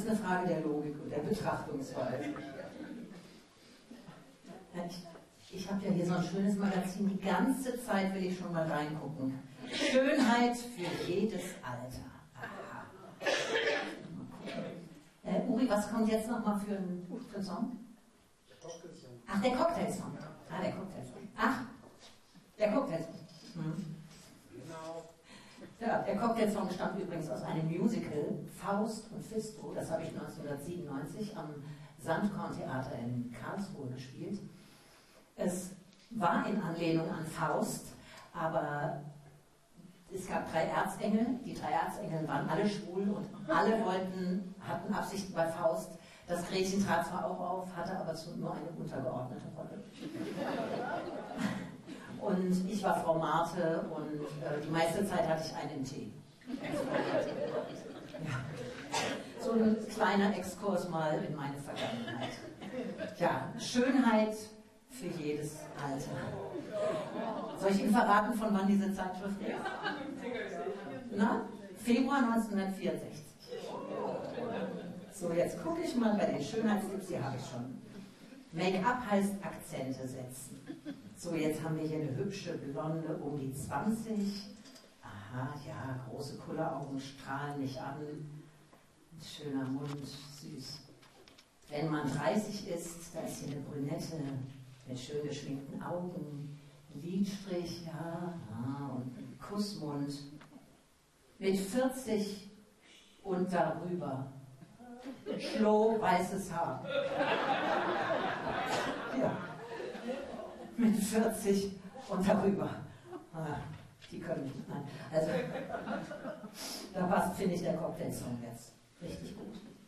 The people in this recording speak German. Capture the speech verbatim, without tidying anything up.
eine Frage der Logik und der Betrachtungsweise. Ich, ich habe ja hier so ein schönes Magazin, die ganze Zeit will ich schon mal reingucken. Schönheit für jedes Alter. Aha. Äh, Uri, was kommt jetzt nochmal für ein für einen Song? Der Cocktailsong. Ach, der Cocktailsong. Ah, der Cocktailsong. Ach, der Cocktailsong. Hm. Genau. Ja, der Cocktailsong stammt übrigens aus einem Musical, Faust und Fisto. Das habe ich neunzehnhundertsiebenundneunzig am Sandkorntheater in Karlsruhe gespielt. Es war in Anlehnung an Faust, aber es gab drei Erzengel. Die drei Erzengel waren alle schwul und alle wollten, hatten Absichten bei Faust. Das Gretchen trat zwar auch auf, hatte aber nur eine untergeordnete Rolle. Und ich war Frau Marte und äh, die meiste Zeit hatte ich einen Tee. Ja. So ein kleiner Exkurs mal in meine Vergangenheit. Ja, Schönheit für jedes Alter. Soll ich Ihnen verraten, von wann diese Zeitschrift ist? Na? Februar neunzehnhundertvierundsechzig. So, jetzt gucke ich mal bei den Schönheitstipps, hier habe ich schon. Make-up heißt Akzente setzen. So, jetzt haben wir hier eine hübsche Blonde um die zwanzig. Aha, ja, große Kulleraugen strahlen mich an. Ein schöner Mund, süß. Wenn man dreißig ist, da ist hier eine Brünette mit schön geschminkten Augen, Lidstrich, ja, ah, und ein Kussmund. Mit vierzig und darüber. Schloh, weißes Haar. Ja. Mit vierzig und darüber. Ah, die können nicht. Nein. Also, da passt, finde ich, der Cocktailsong jetzt richtig gut.